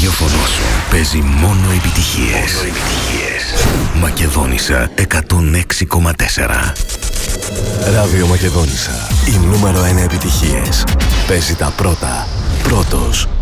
ραδιόφωνο σου παίζει μόνο επιτυχίες. Μακεδόνισσα 106,4. Ράδιο Μακεδόνισσα. Η νούμερο 1 επιτυχίες. Παίζει τα πρώτα. Πρώτος.